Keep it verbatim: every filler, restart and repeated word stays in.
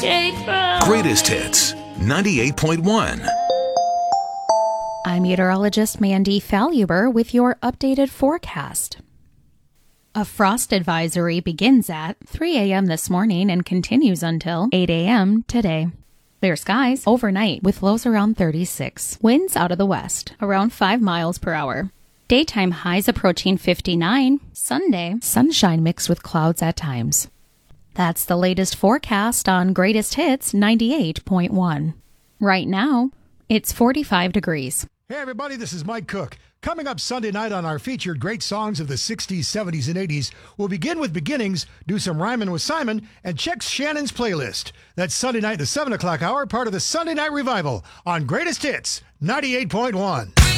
Greatest Hits ninety-eight point one. I'm meteorologist Mandy Faluber with your updated forecast. A frost advisory begins at three a.m. this morning and continues until eight a.m. today. Clear skies overnight with lows around thirty-six. Winds out of the west around five miles per hour. Daytime highs approaching fifty-nine. Sunday, sunshine mixed with clouds at times. That's the latest forecast on Greatest Hits ninety-eight point one. Right now, it's forty-five degrees. Hey everybody, this is Mike Cook. Coming up Sunday night on our featured great songs of the sixties, seventies, and eighties, we'll begin with beginnings, do some rhyming with Simon, and check Shannon's playlist. That's Sunday night, the seven o'clock hour, part of the Sunday Night Revival on Greatest Hits ninety-eight point one.